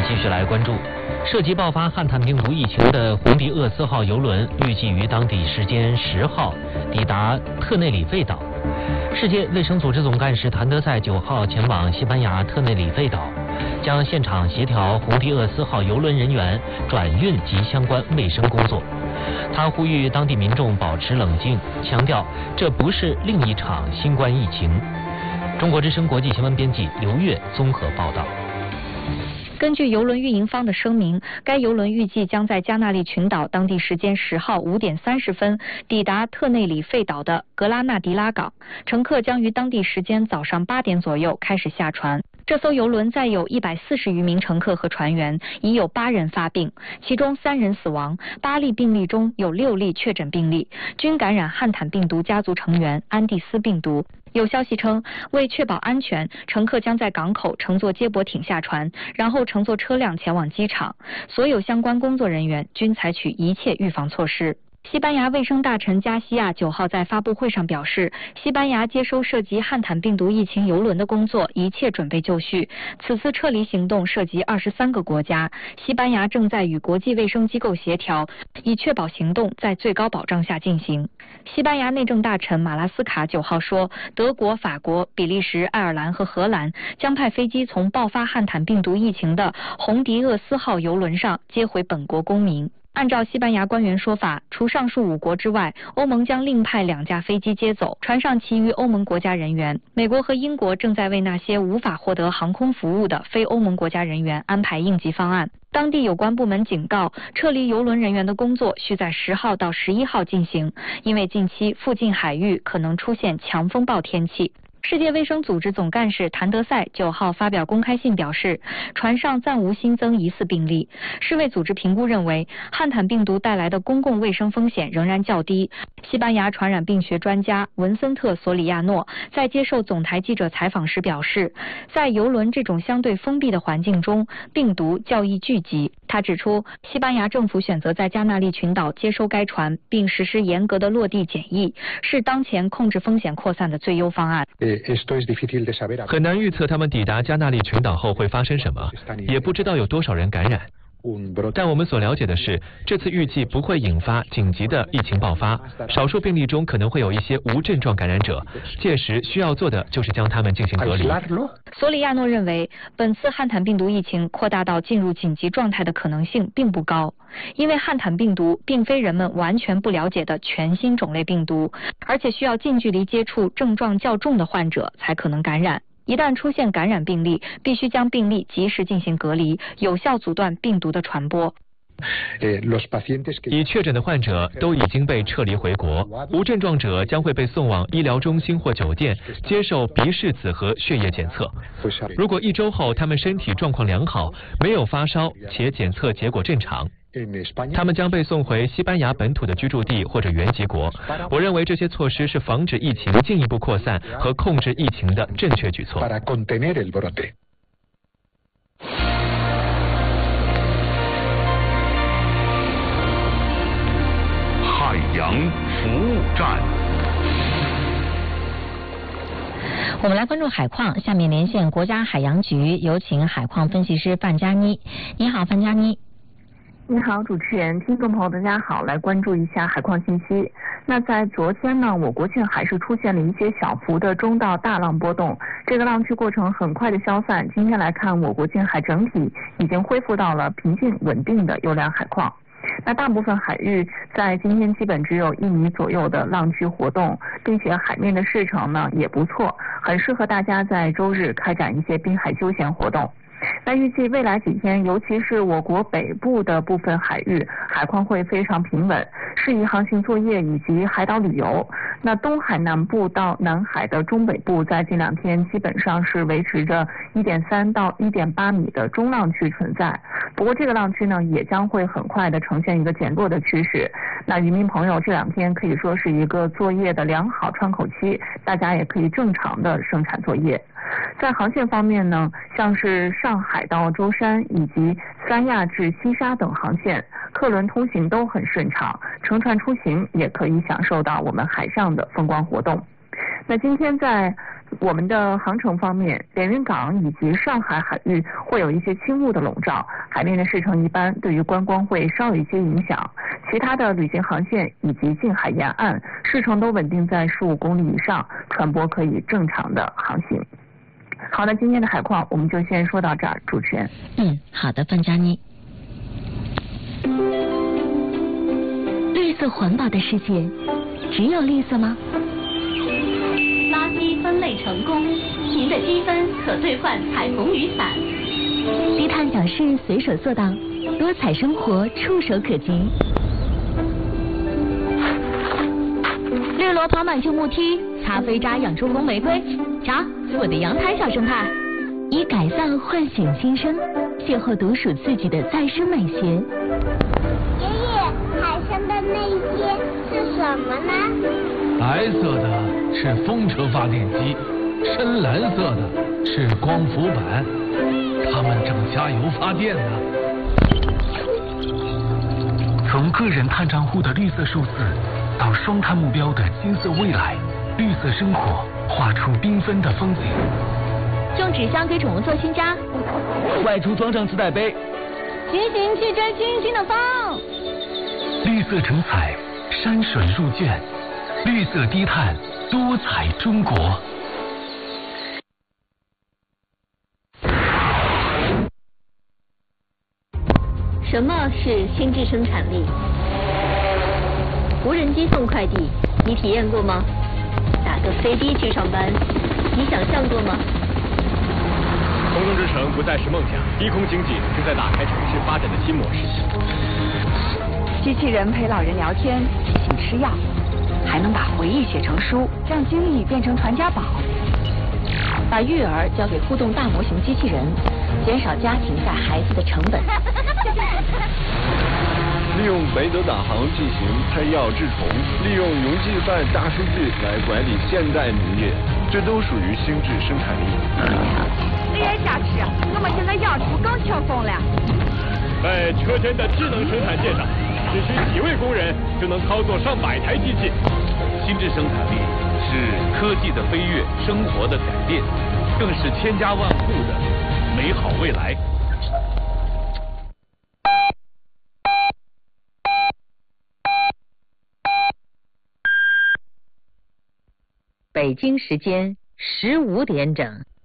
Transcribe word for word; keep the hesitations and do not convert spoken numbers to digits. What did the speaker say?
继续来关注，涉及爆发汉坦病毒疫情的红迪厄斯号邮轮预计于当地时间十号抵达特内里费岛。世界卫生组织总干事谭德赛九号前往西班牙特内里费岛，将现场协调红迪厄斯号邮轮人员转运及相关卫生工作。他呼吁当地民众保持冷静，强调这不是另一场新冠疫情。中国之声国际新闻编辑刘月综合报道。 根据邮轮运营方的声明，该邮轮预计将在加那利群岛当地时间十号五点三十分抵达特内里费岛的格拉纳迪拉港，乘客将于当地时间早上八点左右开始下船。这艘邮轮载有一百四十余名乘客和船员，已有八人发病，其中三人死亡，八例病例中有六例确诊病例，均感染汉坦病毒家族成员安地斯病毒。有消息称，为确保安全，乘客将在港口乘坐接驳艇下船，然后乘坐车辆前往机场。所有相关工作人员均采取一切预防措施。西班牙卫生大臣加西亚九号在发布会上表示，西班牙接收涉及汉坦病毒疫情邮轮的工作一切准备就绪。此次撤离行动涉及二十三个国家，西班牙正在与国际卫生机构协调，以确保行动在最高保障下进行。西班牙内政大臣马拉斯卡九号说，德国、法国、比利时、爱尔兰和荷兰将派飞机从爆发汉坦病毒疫情的红迪厄斯号邮轮上接回本国公民。按照西班牙官员说法，除上述五国之外，欧盟将另派两架飞机接走，船上其余欧盟国家人员。美国和英国正在为那些无法获得航空服务的非欧盟国家人员安排应急方案。当地有关部门警告，撤离邮轮人员的工作需在十号到十一号进行，因为近期附近海域可能出现强风暴天气。世界卫生组织总干事谭德赛九号发表公开信表示，船上暂无新增疑似病例。世卫组织评估认为，汉坦病毒带来的公共卫生风险仍然较低。西班牙传染病学专家文森特·索里亚诺在接受总台记者采访时表示，在邮轮这种相对封闭的环境中，病毒较易聚集。他指出，西班牙政府选择在加那利群岛接收该船，并实施严格的落地检疫，是当前控制风险扩散的最优方案。 很难预测他们抵达加那利群岛后会发生什么，也不知道有多少人感染。但我们所了解的是，这次预计不会引发紧急的疫情爆发，少数病例中可能会有一些无症状感染者，届时需要做的就是将他们进行隔离。 索里亚诺认为，本次汉坦病毒疫情扩大到进入紧急状态的可能性并不高，因为汉坦病毒并非人们完全不了解的全新种类病毒，而且需要近距离接触症状较重的患者才可能感染。一旦出现感染病例，必须将病例及时进行隔离，有效阻断病毒的传播。 已确诊的患者都已经被撤离回国，无症状者将会被送往医疗中心或酒店接受鼻拭子和血液检测。如果一周后他们身体状况良好，没有发烧且检测结果正常，他们将被送回西班牙本土的居住地或者原籍国。我认为这些措施是防止疫情进一步扩散和控制疫情的正确举措。 海洋服务站。 我们来关注海况，下面连线国家海洋局，有请海况分析师范佳妮。你好，范佳妮。 你好，主持人，听众朋友大家好，来关注一下海况信息。那在昨天呢，我国境还是出现了一些小幅的中到大浪波动，这个浪区过程很快的消散。今天来看，我国境海整体已经恢复到了平静稳定的优良海况。那大部分海域在今天基本只有一米左右的浪区活动，并且海面的势程呢也不错，很适合大家在周日开展一些滨海休闲活动。那预计未来几天，尤其是我国北部的部分海域，海况会非常平稳，适宜航行作业以及海岛旅游。那东海南部到南海的中北部，在近两天基本上是维持着 一点三到一点八米的中浪区存在。不过这个浪区呢，也将会很快的呈现一个减弱的趋势。那渔民朋友这两天可以说是一个作业的良好窗口期，大家也可以正常的生产作业。在航线方面呢，像是上海到舟山以及三亚至西沙等航线，客轮通行都很顺畅，乘船出行也可以享受到我们海上的风光活动。那今天在我们的航程方面，连云港以及上海海域会有一些轻雾的笼罩，海面的视程一般，对于观光会稍有一些影响。其他的旅行航线以及近海沿岸视程都稳定在十五公里以上，船舶可以正常的航行。好的，今天的海况我们就先说到这儿，主持人。 嗯，好的，范佳妮。 绿色环保的世界，只有绿色吗？ 垃圾分类成功，您的积分可兑换彩虹雨伞。 低碳小事随手做到，多彩生活触手可及。绿萝跑满旧木梯，擦飞渣养出红玫瑰。瞧，我的阳台小生态，以改造唤醒新生，邂逅独属自己的再生美学。 爷爷，海上的那些是什么呢？ 白色的是风车发电机，深蓝色的是光伏板，它们正加油发电呢。 从个人碳账户的绿色数字，到双碳目标的金色未来，绿色生活画出缤纷的风景。 种纸箱给宠物做新家， 外出装上自带杯， 骑行去追星星的风。 绿色成彩，山水入卷，绿色低碳，多彩中国。 什么是心智生产力？无人机送快递，你体验过吗？打个飞的去上班，你想象过吗？ 空中之城不再是梦想，低空经济正在打开城市发展的新模式。 机器人陪老人聊天，提醒吃药，还能把回忆写成书，让经历变成传家宝。 把育儿交给互动大模型机器人，减少家庭带孩子的成本。 利用北斗导航进行配药治虫，利用云计算大数据来管理现代农业，这都属于心智生产力。 这样下去，我们现在养猪更轻松了。 在车间的智能生产线上，只需几位工人就能操作上百台机器。 心智生产力是科技的飞跃，生活的改变，更是千家万户的美好未来。 北京时间十五点整。